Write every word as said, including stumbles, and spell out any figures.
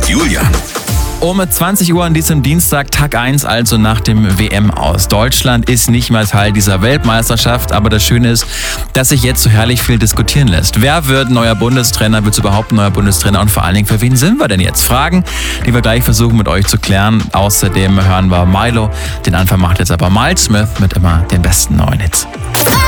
Julian. Um zwanzig Uhr an diesem Dienstag, Tag eins, also nach dem W M aus. Deutschland ist nicht mehr Teil dieser Weltmeisterschaft, aber das Schöne ist, dass sich jetzt so herrlich viel diskutieren lässt. Wer wird neuer Bundestrainer? Wird es überhaupt ein neuer Bundestrainer? Und vor allen Dingen, für wen sind wir denn jetzt? Fragen, die wir gleich versuchen mit euch zu klären. Außerdem hören wir Milo. Den Anfang macht jetzt aber Miles Smith mit immer den besten neuen Hits.